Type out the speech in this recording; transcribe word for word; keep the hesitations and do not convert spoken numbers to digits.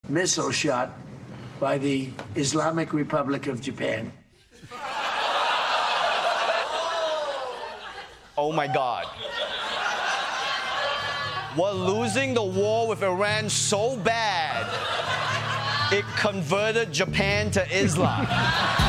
missile shot by the Islamic Republic of Japan. Oh my God. We're losing the war with Iran so bad, it converted Japan to Islam.